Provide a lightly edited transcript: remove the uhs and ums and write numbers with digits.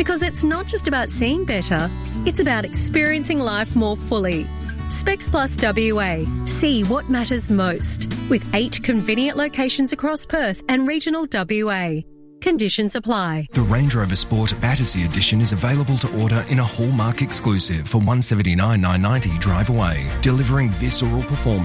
Because it's not just about seeing better, it's about experiencing life more fully. Specs Plus WA. See what matters most. With 8 convenient locations across Perth and regional WA. Conditions apply. The Range Rover Sport Battersea Edition is available to order in a Hallmark exclusive for $179,990 drive away, delivering visceral performance